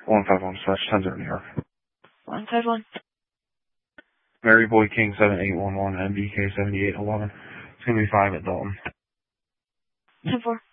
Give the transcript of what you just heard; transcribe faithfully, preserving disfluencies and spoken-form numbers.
one five one slash ten zero New York. one five one. Mary Boy King seven eight one one, M B K seventy eight eleven. It's going to be five at Dalton. ten four.